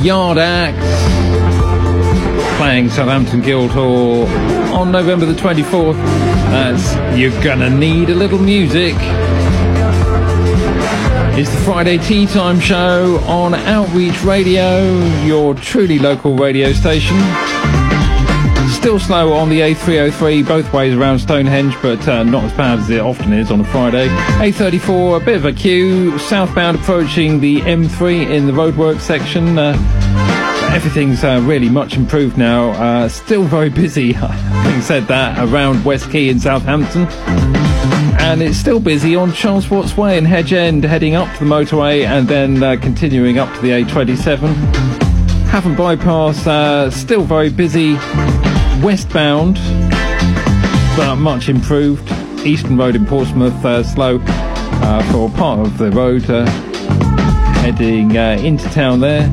Yard Act, playing Southampton Guildhall on November the 24th. That's You're Gonna Need a Little Music. It's the Friday Tea Time Show on Outreach Radio, your truly local radio station. Still slow on the A303 both ways around Stonehenge, but not as bad as it often is on a Friday. A34, a bit of a queue, southbound approaching the M3 in the roadwork section. Everything's really much improved now. Still very busy, having said that, around West Quay in Southampton. And it's still busy on Charles Watts Way in Hedge End, heading up to the motorway and then continuing up to the A27. Havant Bypass, still very busy westbound, but much improved. Eastern Road in Portsmouth, slow for part of the road, heading into town there.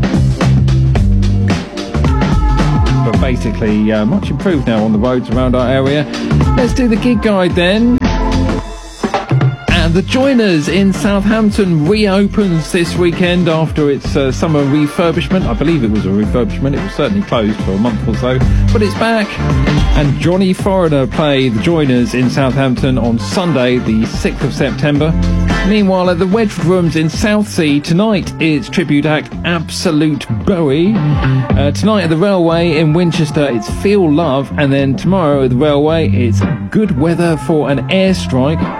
But basically much improved now on the roads around our area. Let's do the gig guide then. And the Joiners in Southampton reopens this weekend after its summer refurbishment. I believe it was a refurbishment. It was certainly closed for a month or so, but it's back. And Johnny Foreigner play the Joiners in Southampton on Sunday, the 6th of September. Meanwhile, at the Wedgwood Rooms in Southsea, tonight it's tribute act Absolute Bowie. Tonight at the Railway in Winchester, it's Feel Love. And then tomorrow at the Railway, it's Good Weather for an Airstrike.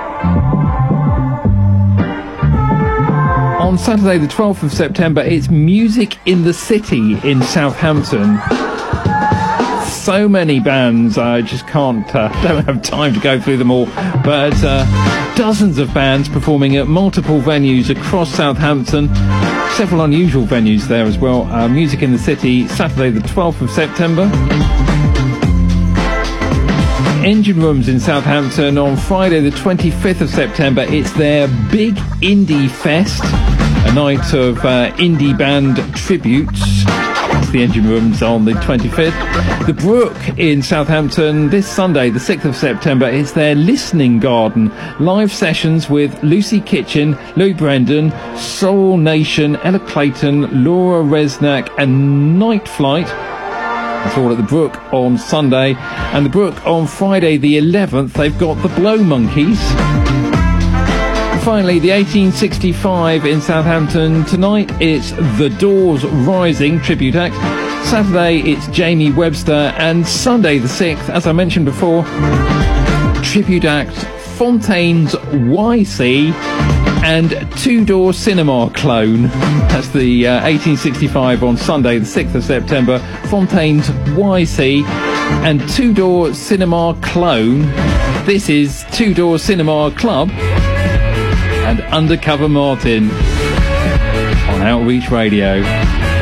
On Saturday the 12th of September, it's Music in the City in Southampton. So many bands, I just don't have time to go through them all. But dozens of bands performing at multiple venues across Southampton. Several unusual venues there as well. Music in the City, Saturday the 12th of September. Engine Rooms in Southampton on Friday the 25th of September. It's their Big Indie Fest, a night of indie band tributes. It's the Engine Rooms on the 25th. The Brook in Southampton this Sunday the 6th of September. It's their Listening Garden, live sessions with Lucy Kitchen, Louis Brendan, Soul Nation, Ella Clayton, Laura Resnack and Night Flight. That's all at the Brook on Sunday. And the Brook on Friday the 11th, they've got the Blow Monkeys. And finally, the 1865 in Southampton. Tonight it's The Doors Rising tribute act. Saturday it's Jamie Webster. And Sunday the 6th, as I mentioned before, tribute act Fontaines YC and Two Door Cinema Clone. That's the 1865 on Sunday the 6th of September. Fontaines YC and Two Door Cinema Clone. This is Two Door Cinema Club and Undercover Martin on Outreach Radio.